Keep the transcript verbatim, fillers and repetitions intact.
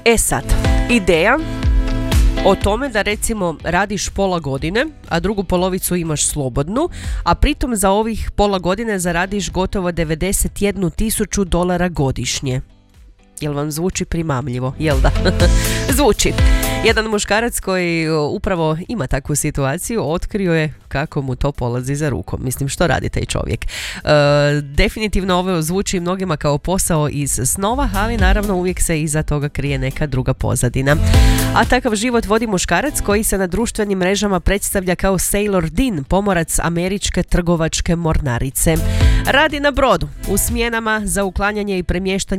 E sad, ideja o tome da recimo radiš pola godine, a drugu polovicu imaš slobodnu, a pritom za ovih pola godine zaradiš gotovo devedeset jednu tisuću dolara godišnje. Jel vam zvuči primamljivo? Jel da? Zvuči. Jedan muškarac koji upravo ima takvu situaciju otkrio je kako mu to polazi za rukom. Mislim, što radi taj čovjek? E, definitivno ovo zvuči mnogima kao posao iz snova, ali naravno uvijek se iza toga krije neka druga pozadina. A takav život vodi muškarac koji se na društvenim mrežama predstavlja kao Sailor Dean, pomorac američke trgovačke mornarice. Radi na brodu u smjenama za uklanjanje i premještanje